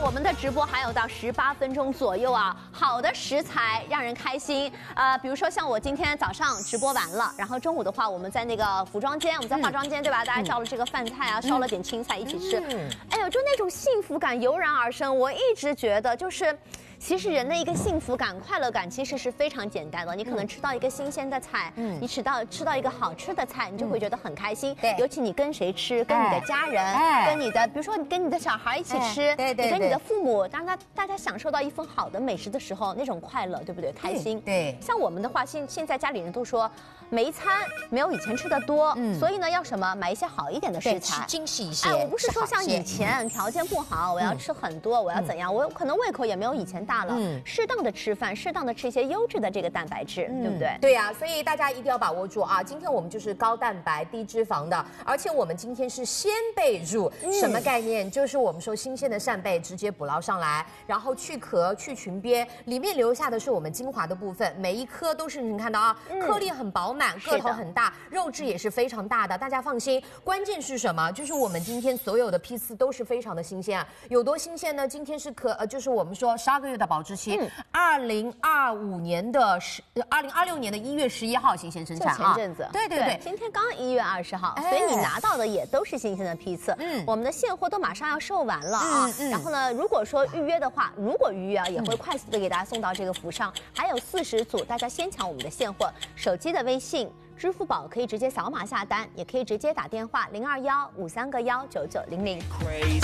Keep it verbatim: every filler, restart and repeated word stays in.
我们的直播还有到十八分钟左右啊，好的食材让人开心。呃，比如说像我今天早上直播完了，然后中午的话我们在那个服装间，我们在化妆间，对吧？大家叫了这个饭菜啊，烧了点青菜一起吃，哎呦，就那种幸福感油然而生。我一直觉得就是。 其实人的一个幸福感、快乐感，其实是非常简单的。你可能吃到一个新鲜的菜，嗯，你吃到吃到一个好吃的菜，你就会觉得很开心。对，尤其你跟谁吃，跟你的家人，哎、跟你的，比如说你跟你的小孩一起吃，哎、对对，你跟你的父母，当大大家享受到一份好的美食的时候，那种快乐，对不对？开心。对。对像我们的话，现现在家里人都说，每一餐没有以前吃的多，嗯，所以呢，要什么买一些好一点的食材， 精细一些。 哎，我不是说像以前条件不好，我要吃很多，我要怎样，我可能胃口也没有以前大了，嗯，适当。 的吃饭，适当的吃一些优质的这个蛋白质，嗯、对不对？ 对呀、啊，所以大家一定要把握住啊！今天我们就是高蛋白、低脂肪的，而且我们今天是鲜贝入，嗯、什么概念？就是我们说新鲜的扇贝直接捕捞上来，然后去壳、去裙边，里面留下的是我们精华的部分，每一颗都是你看到啊，嗯、颗粒很饱满，个头很大，肉质也是非常大的，大家放心。关键是什么？就是我们今天所有的批次都是非常的新鲜啊，有多新鲜呢？今天是可呃，就是我们说十二个月的保质期。嗯 二零二五年的十，二零二六年的一月十一号新鲜生产啊，前阵子， 对对对， 今天刚一月二十号，哎、所以你拿到的也都是新鲜的批次。嗯，我们的现货都马上要售完了啊。嗯嗯、然后呢，如果说预约的话，如果预约啊，也会快速的给大家送到这个府上，还有四十组，大家先抢我们的现货。手机的微信、支付宝可以直接扫码下单，也可以直接打电话零二幺五三个幺九九零零。